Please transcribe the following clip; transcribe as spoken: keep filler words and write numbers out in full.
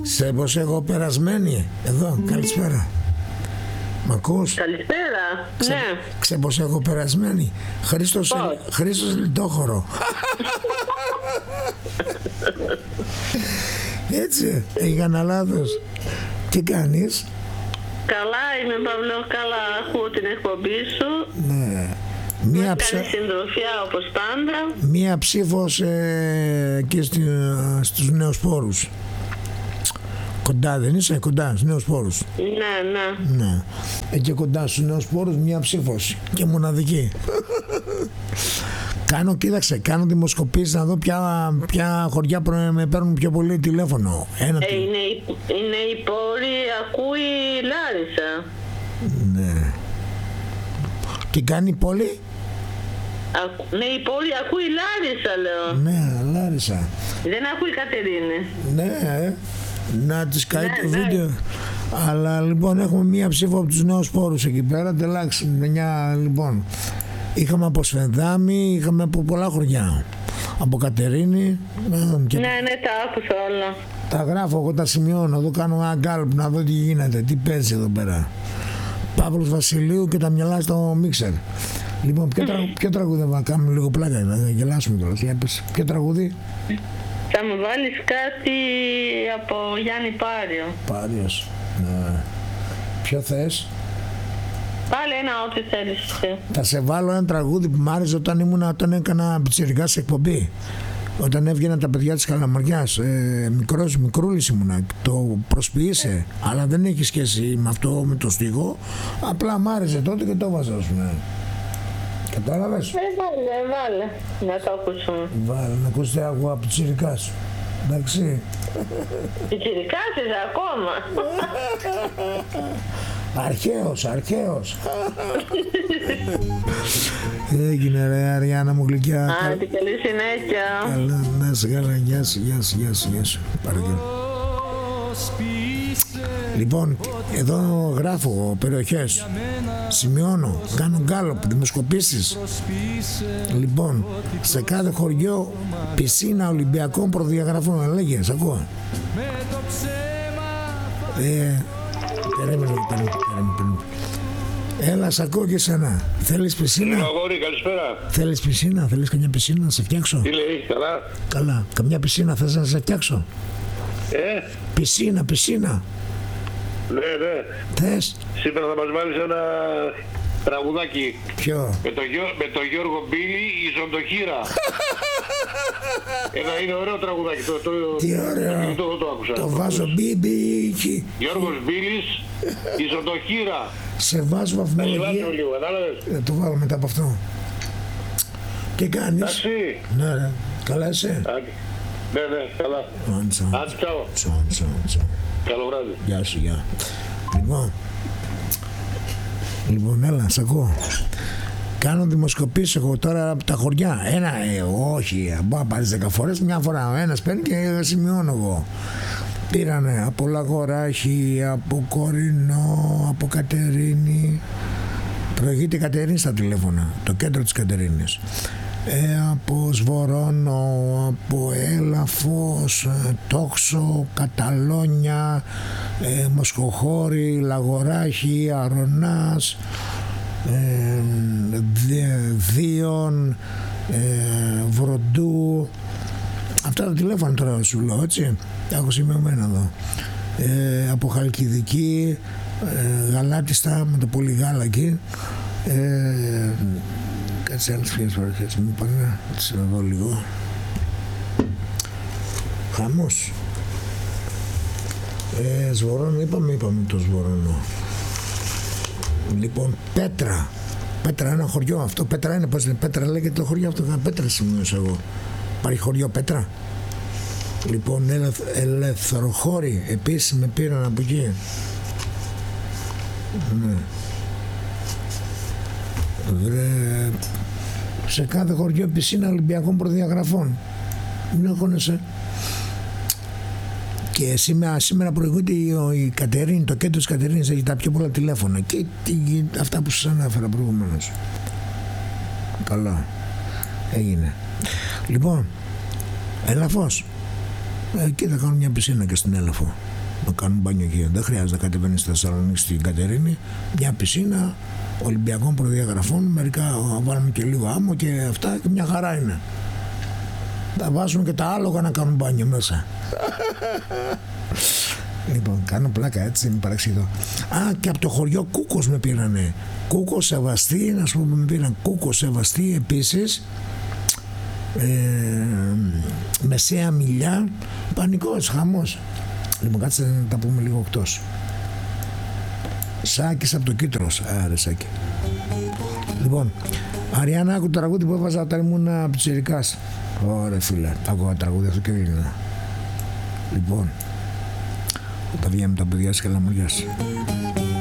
Σε πως έχω περασμένη. Εδώ, καλησπέρα. Μ' ακούς? Καλησπέρα. Ξε, Ναι. Ξέ πως έχω περασμένη. Χρήστος, Χρήστος Λιτόχωρο. Έτσι, έκανα λάθος. Τι κάνεις? Καλά είμαι, Παύλο, καλά. Ακούω την εκπομπή σου. Ναι. Μία, ψ... ψε... συντροφιά όπως πάντα. Μία ψήφος ε, και στη, στους Νεοσπόρους. Κοντά δεν είσαι, κοντά στους Νεοσπόρους? Ναι, ναι. Ναι. Εκεί κοντά στους Νεοσπόρους μία ψήφος και μοναδική. Κάνω, κοίταξε, κάνω δημοσκοπήσεις να δω ποια, ποια χωριά με παίρνουν πιο πολύ τηλέφωνο. Ένα ε, είναι, η, είναι η πόλη, ακούει Λάρισα. Ναι. Τι κάνει η πόλη? Ακου, ναι, η πόλη ακούει Λάρισα, λέω. Ναι, Λάρισα. Δεν ακούει Κατερίνη. Ναι, να της καεί ναι, το ναι. βίντεο. Αλλά λοιπόν έχουμε μία ψήφο από τους Νεοσπόρους εκεί πέρα. Τελάξει, μια, λοιπόν. Είχαμε από Σφενδάμι, είχαμε από πολλά χωριά. Από Κατερίνη. Και... Ναι, ναι, τα άκουσα όλα. Τα γράφω, εγώ τα σημειώνω. Εδώ κάνω ένα γκάλπ να δω τι γίνεται, τι παίζει εδώ πέρα. Παύλος Βασιλείου και τα μυαλά στο μίξερ. Λοιπόν, ποιο, τρα... ποιο τραγούδι θα κάνουμε λίγο πλάκα, να γελάσουμε τώρα. Ποιο τραγούδι? Θα μου βάλεις κάτι από Γιάννη Πάριο. Πάριος. Ναι. Ποιο θες? Πάλι ένα ό,τι θέλεις. Θα σε βάλω ένα τραγούδι που μ' άρεσε όταν ήμουν, όταν έκανα πιτσιρικά σε εκπομπή. Όταν έβγαιναν τα παιδιά της Καλαμαριάς, ε, μικρός, μικρούλης ήμουνα, το προσποιείσαι, αλλά δεν έχει σχέση με αυτό, με το στίχο. Απλά μ' άρεσε τότε και το έβαζα, ας πούμε. Κατάλαβες? Ε, βάλε, βάλε, να το ακούσουμε. Βάλε, να ακούσετε εγώ από πιτσιρικά σου. Εντάξει. Πιτσιρικά είσαι ακόμα. Αρχαίος, αρχαίος. Έγινε ρε Αριάννα μου γλυκιά. Άντε, καλή συνέχεια. Καλά, να είσαι καλά, γεια σου, γεια σου, γεια σου, γεια σου. Παρακαλώ. Λοιπόν, εδώ γράφω περιοχές, σημειώνω, κάνω γκάλωπ, δημοσκοπήσεις. Λοιπόν, σε κάθε χωριό πισίνα Ολυμπιακών προδιαγραφών, έλεγες, ακούω. Ε, περίμενε, περίμενε, περίμενε. Έλα, σ' ακούω και εσένα. Θέλεις πισίνα? Αγόρι, καλησπέρα. Θέλεις πισίνα, θέλεις καμιά πισίνα να σε φτιάξω? Τι λέει, καλά? Καλά, καμιά πισίνα θες να σε φτιάξω? Ε, Πισίνα, πισίνα. ναι, ναι. Θες? Σήμερα θα μας βάλεις ένα τραγουδάκι. Ποιο? Με τον με το Γιώργο Μπίλη, η Ζοντοχύρα. Ένα είναι ωραίο τραγουδάκι. Το, το, Τι ωραίο. Το, το, το, άκουσα. Το βάζω μπίμπι. Γιώργος Μπίλης, η Ζοντοχύρα. Σε βάζω Να βαθμολογία. γελάσω λίγο, κατάλαβες. Θα το βάλω μετά από αυτό. Τι κάνεις? Εντάξει. Ναι ρε, καλά είσαι? Άντε. Ναι, ναι, καλά. Άντσα. Άντε, τσάω. Τσαου, τσαου, τσαου. Καλό βράδυ. Γεια σου, γεια. Λοιπόν, λοιπόν, έλα, σ' ακούω. Κάνω δημοσκοπήσεις εγώ τώρα από τα χωριά. Ένα, ε, όχι, μπορεί να πάρεις δέκα φορές, μια φορά ο ένας παίρνει και σημειώνω εγώ. Πήρανε από Λαγοράχη, από Κορινό, από Κατερίνη. Προηγείται Κατερίνη στα τηλέφωνα, το κέντρο της Κατερίνης. Ε, από Σβορώνο, από Έλαφος, ε, Τόξο, Καταλόνια, ε, Μοσχοχώρη, Λαγοράχη, Αρωνάς, ε, Δίον, ε, Βροντού. Αυτά τα τηλέφωνα τώρα σου λέω, έτσι. Τα έχω σημειωμένα εδώ. Ε, από Χαλκιδική, ε, Γαλάτιστα με το πολύ γάλα εκεί. Ε, κάτσε άλλες ποιες παροχές μου πάνε, έτσι να δω λίγο. Χαμός. Ε, Σβορώνο, είπαμε, είπαμε το Σβορώνο. Λοιπόν, Πέτρα. Πέτρα, ένα χωριό αυτό. Πέτρα είναι, πώς είναι, Πέτρα λέγεται το χωριό αυτό. Πέτρα σημείωσα εγώ. Υπάρχει χωριό Πέτρα. Λοιπόν, ελευ, Ελευθεροχώρη, επίσης με πήραν από εκεί. Ναι. Βρε, σε κάθε χωριό πισίνα Ολυμπιακών προδιαγραφών. Μην αγώνεσαι. Και σήμερα, σήμερα προηγούνται η, η Κατερίνη, το κέντρο της Κατερίνης έχει τα πιο πολλά τηλέφωνα και τι, αυτά που σας ανάφερα προηγουμένως. Καλά. Έγινε. Λοιπόν, Έλαφος. Εκεί θα κάνουν μια πισίνα και στην Έλαφο. Να κάνουν μπάνιο εκεί. Δεν χρειάζεται να κατεβαίνει στη Θεσσαλονίκη στην Κατερίνη. Μια πισίνα Ολυμπιακών προδιαγραφών. Μερικά βάλουμε και λίγο άμμο και αυτά και μια χαρά είναι. Θα βάζουν και τα άλογα να κάνουν μπάνιο μέσα. Λοιπόν, κάνω πλάκα έτσι, μην παρεξηγηθώ. Α, και από το χωριό Κούκος με πήρανε. Κούκος Σεβαστή, να σου πω, με πήραν Κούκος Σεβαστή επίσης. Ε, Μεσαία Μιλιά, πανικός, χαμός. Λοιπόν, κάτσε να τα πούμε λίγο εκτός. Σάκης από το Κίτρος. Άρε Σάκη. Λοιπόν, Αριάννα, άκου το τραγούδι που έβαζα όταν ήμουν πιτσιρικάς. Ωραία φίλε, άκουγα τραγούδι αυτό και έγινε. Λοιπόν, τα βγαίνουν τα παιδιά της Καλαμουριάς.